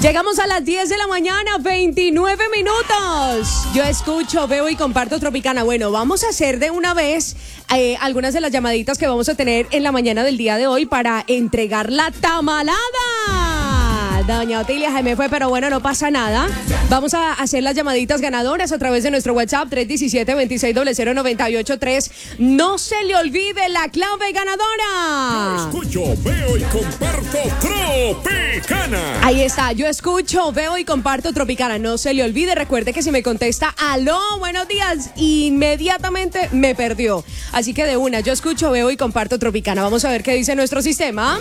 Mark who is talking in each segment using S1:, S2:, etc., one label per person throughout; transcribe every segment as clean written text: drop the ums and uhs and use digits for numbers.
S1: Llegamos a las 10 de la mañana, 29 minutos. Yo escucho, veo y comparto Tropicana. Bueno, vamos a hacer de una vez algunas de las llamaditas que vamos a tener en la mañana del día de hoy para entregar la tamalada. Doña Otilia se me fue, pero bueno, no pasa nada. Vamos a hacer las llamaditas ganadoras a través de nuestro WhatsApp 317-2600-983. No se le olvide la clave ganadora.
S2: Yo escucho, veo y comparto Tropicana.
S1: Ahí está, yo escucho, veo y comparto Tropicana. No se le olvide, recuerde que si me contesta aló, buenos días, inmediatamente me perdió. Así que de una, yo escucho, veo y comparto Tropicana. Vamos a ver qué dice nuestro sistema.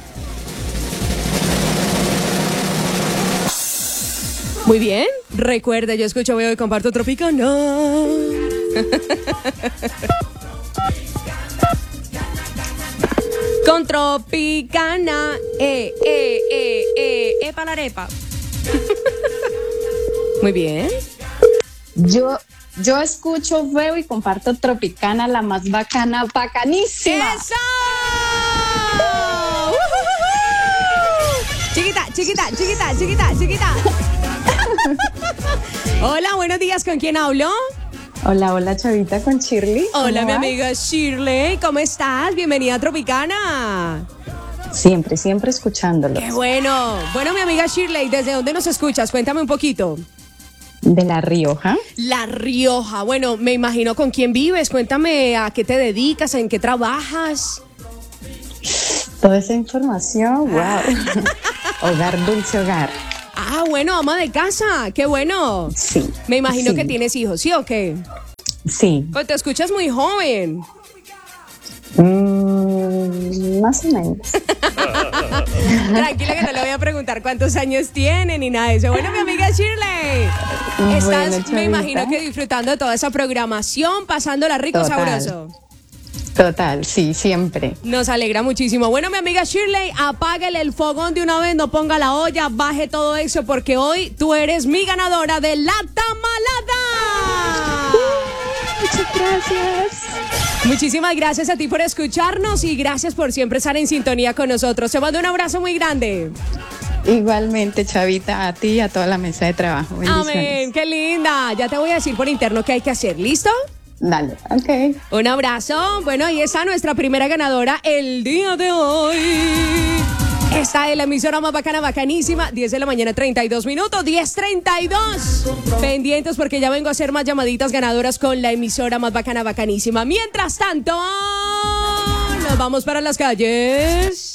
S1: Muy bien, recuerde, yo escucho, veo y comparto Tropicana. Con Tropicana, para la arepa. Muy bien.
S3: Yo escucho, veo y comparto Tropicana, la más bacana, bacanísima.
S1: ¡Eso! Chiquita. Hola, buenos días, ¿con quién hablo?
S3: Hola, Chavita, con Shirley.
S1: Hola, mi amiga Shirley, ¿cómo estás? Bienvenida a Tropicana.
S3: Siempre escuchándolo.
S1: ¡Qué bueno! Bueno, mi amiga Shirley, ¿desde dónde nos escuchas? Cuéntame un poquito.
S3: De La Rioja.
S1: La Rioja, bueno, me imagino con quién vives. Cuéntame a qué te dedicas, en qué trabajas.
S3: Toda esa información, wow. Hogar, dulce hogar.
S1: Ah, bueno, ama de casa, qué bueno.
S3: Sí.
S1: Me imagino
S3: sí.
S1: que tienes hijos, ¿sí o qué?
S3: Sí.
S1: Pues te escuchas muy joven.
S3: Más o menos.
S1: Tranquila que no le voy a preguntar cuántos años tiene ni nada de eso. Bueno, mi amiga Shirley, estás,
S3: Chavita,
S1: me imagino que disfrutando de toda esa programación, pasándola rico, sabroso.
S3: Total, sí, siempre.
S1: Nos alegra muchísimo. Bueno, mi amiga Shirley, apáguele el fogón de una vez, no ponga la olla, baje todo eso, porque hoy tú eres mi ganadora de la tamalada.
S3: Muchas gracias.
S1: Muchísimas gracias a ti por escucharnos y gracias por siempre estar en sintonía con nosotros. Te mando un abrazo muy grande.
S3: Igualmente, Chavita, a ti y a toda la mesa de trabajo. Bendiciones.
S1: Amén, qué linda. Ya te voy a decir por interno qué hay que hacer, ¿listo?
S3: Dale, ok.
S1: Un abrazo. Bueno, ahí está nuestra primera ganadora el día de hoy. Esta es la emisora más bacana, bacanísima. 10 de la mañana, 32 minutos, 10:32. Pendientes porque ya vengo a hacer más llamaditas ganadoras con la emisora más bacana, bacanísima. Mientras tanto, nos vamos para las calles.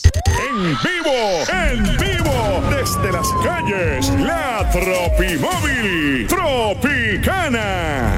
S2: En vivo, desde las calles, la Tropimóvil Tropicana.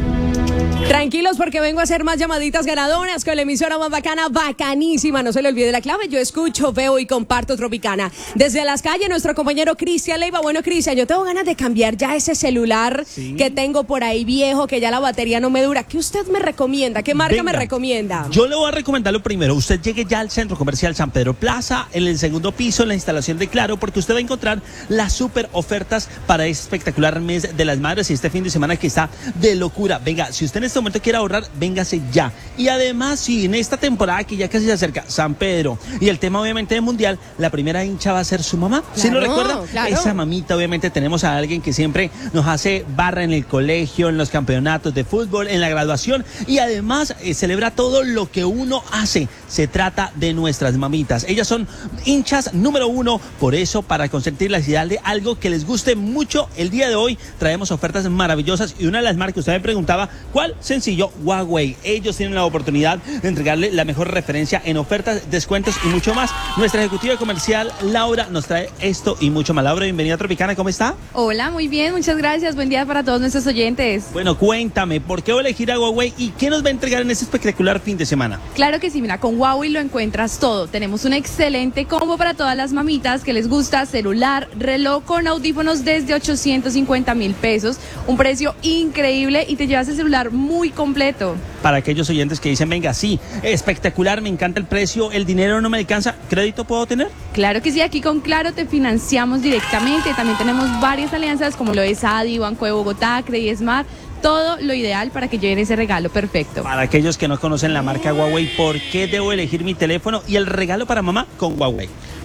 S1: Tranquilos porque vengo a hacer más llamaditas ganadoras con la emisora más bacana, bacanísima. No se le olvide la clave. Yo escucho, veo y comparto Tropicana. Desde las calles, nuestro compañero Cristian Leiva. Bueno, Cristian, yo tengo ganas de cambiar ya ese celular que tengo por ahí viejo, que ya la batería no me dura. ¿Qué usted me recomienda? ¿Qué marca me recomienda?
S4: Yo le voy a recomendar lo primero. Usted llegue ya al Centro Comercial San Pedro Plaza, en el segundo piso, en la instalación de Claro, porque usted va a encontrar las super ofertas para este espectacular mes de las madres y este fin de semana que está de locura. Venga, si usted en este momento quiere ahorrar, véngase ya. Y además, si en esta temporada que ya casi se acerca San Pedro y el tema obviamente del mundial, la primera hincha va a ser su mamá.
S1: Claro,
S4: ¿Sí lo recuerda?
S1: claro.
S4: Esa mamita, obviamente tenemos a alguien que siempre nos hace barra en el colegio, en los campeonatos de fútbol, en la graduación y además celebra todo lo que uno hace. Se trata de nuestras mamitas. Ellas son hinchas número 1, por eso para consentirlas y darle algo que les guste mucho, el día de hoy traemos ofertas maravillosas y una de las marcas que usted me preguntaba, ¿cuál? Sencillo, Huawei. Ellos tienen la oportunidad de entregarle la mejor referencia en ofertas, descuentos y mucho más. Nuestra ejecutiva comercial, Laura, nos trae esto y mucho más. Laura, bienvenida a Tropicana, ¿cómo está?
S5: Hola, muy bien, muchas gracias. Buen día para todos nuestros oyentes.
S4: Bueno, cuéntame, ¿por qué voy a elegir a Huawei y qué nos va a entregar en este espectacular fin de semana?
S5: Claro que sí, mira, con Huawei lo encuentras todo. Tenemos un excelente combo para todas las mamitas que les gusta celular, reloj con audífonos desde 850,000 pesos. Un precio increíble y te llevas el celular muy completo.
S4: Para aquellos oyentes que dicen, venga, sí, espectacular, me encanta el precio, el dinero no me alcanza, ¿crédito puedo tener?
S5: Claro que sí, aquí con Claro te financiamos directamente. También tenemos varias alianzas como lo es ADI, Banco de Bogotá, Credismart. Todo lo ideal para que lleven ese regalo perfecto.
S4: Para aquellos que no conocen la marca Huawei, ¿por qué debo elegir mi teléfono y el regalo para mamá con Huawei?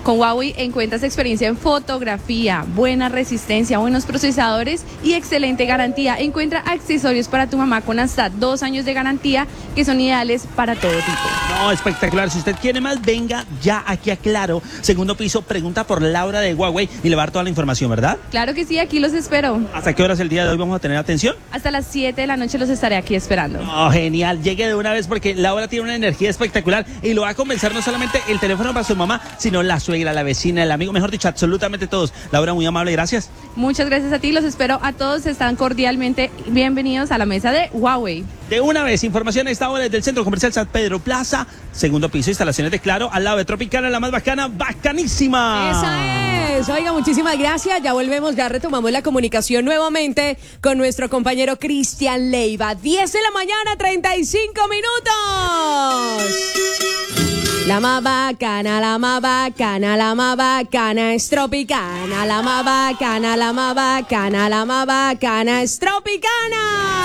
S5: Con Huawei encuentras experiencia en fotografía, buena resistencia, buenos procesadores y excelente garantía. Encuentra accesorios para tu mamá con hasta 2 años de garantía que son ideales para todo tipo.
S4: No, espectacular. Si usted quiere más, venga ya aquí a Claro. Segundo piso, pregunta por Laura de Huawei y le va a dar toda la información, ¿verdad?
S5: Claro que sí, aquí los espero.
S4: ¿Hasta qué horas el día de hoy vamos a tener atención?
S5: Hasta las 7 de la noche los estaré aquí esperando.
S4: Oh, genial. Llegue de una vez porque Laura tiene una energía espectacular y lo va a convencer no solamente el teléfono para su mamá, sino la suegra, la vecina, el amigo, mejor dicho, absolutamente todos. Laura, muy amable, gracias.
S5: Muchas gracias a ti, los espero a todos. Están cordialmente bienvenidos a la mesa de Huawei.
S4: De una vez, información a esta hora desde el Centro Comercial San Pedro Plaza, segundo piso, instalaciones de Claro, al lado de Tropicana, la más bacana, bacanísima.
S1: Esa es. Oiga, muchísimas gracias. Ya volvemos, ya retomamos la comunicación nuevamente con nuestro compañero Cristian Leiva. 10 de la mañana, 35 minutos. La más bacana, la más bacana, la más bacana es Tropicana. La más bacana, la más bacana, la más bacana es Tropicana.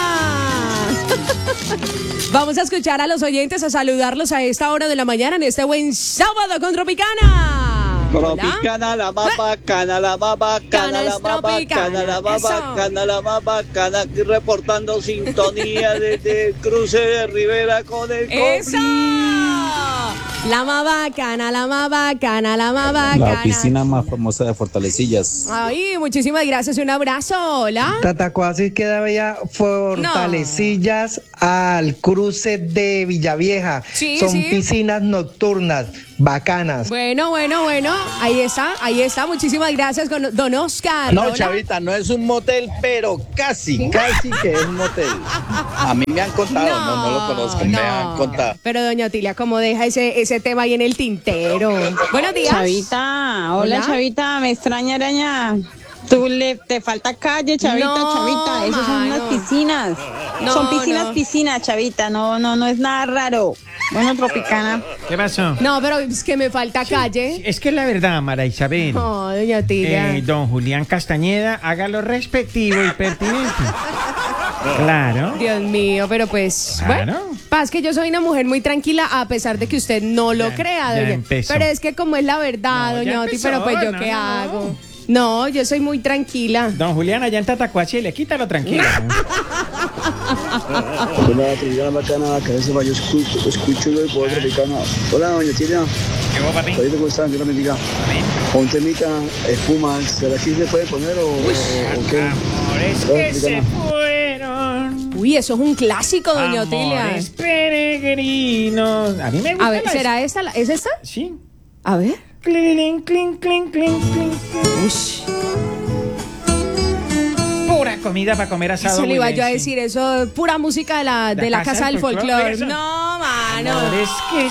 S1: Vamos a escuchar a los oyentes, a saludarlos a esta hora de la mañana en este buen sábado con Tropicana.
S6: Tropicana, la más bacana, la más bacana, la más bacana, la más bacana, la más bacana, aquí reportando sintonía desde el cruce de Rivera con el
S1: ¡Eso! La más bacana, la más bacana, la más bacana.
S7: La piscina más famosa de Fortalecillas.
S1: Ay, muchísimas gracias, un abrazo, hola.
S8: Tatacoasis queda ya Fortalecillas al cruce de Villavieja.
S1: Sí,
S8: Son
S1: sí.
S8: piscinas nocturnas, bacanas.
S1: Bueno, ahí está, muchísimas gracias, don Oscar.
S6: No,
S1: Hola.
S6: Chavita, no es un motel, pero casi que es un motel. A mí me han contado, no lo conozco, me han contado.
S1: Pero doña Otilia, ¿cómo deja ese tema ahí en el tintero? Buenos días.
S9: Chavita, hola.
S1: Hola.
S9: Chavita, me extraña araña. Te falta calle, Chavita,
S1: No,
S9: Chavita. Esas son unas
S1: mano.
S9: piscinas.
S1: No,
S9: son piscinas,
S1: no.
S9: piscinas, Chavita. No es nada raro. Bueno, Tropicana.
S10: ¿Qué pasó?
S1: No, pero es que me falta calle.
S10: Es que la verdad, Mara Isabel,
S1: No, doña Otilia.
S10: don Julián Castañeda haga lo respectivo y pertinente. Claro.
S1: Dios mío, pero pues,
S10: Claro.
S1: bueno, pasa que yo soy una mujer muy tranquila a pesar de que usted no lo
S10: Ya-
S1: crea,
S10: ya
S1: doña.
S10: empezó.
S1: Pero es que como es la verdad,
S10: No, ya
S1: doña Oti,
S10: empezó,
S1: pero pues yo
S10: no,
S1: qué
S10: no, no.
S1: hago. No, yo soy muy tranquila.
S10: Don Julián allá en Tatacoache, le quítalo tranquilo.
S6: Hola, Tropicana bacana, que eso va, yo escucho lo de Poder Tropicana. Hola, doña Tilia.
S10: ¿Qué vos, papi?
S6: ¿Cómo están? Dios la bendiga. Un temita, espuma, ¿será que se puede poner o qué?
S10: Amores que se fueron.
S1: Uy, eso es un clásico, doña Otilia.
S10: Amores peregrinos. A mí me gusta.
S1: A ver,
S10: la-
S1: ¿será esta? ¿Es esta?
S10: Sí.
S1: A ver.
S10: Clink, clink, clink, clink, clink.
S1: Ush,
S10: Pura comida para comer asado.
S1: eso le iba
S10: muy
S1: yo a
S10: bien,
S1: decir, eso pura música de la Casa del Folclore.
S10: eso.
S1: No, mano.
S10: Amores que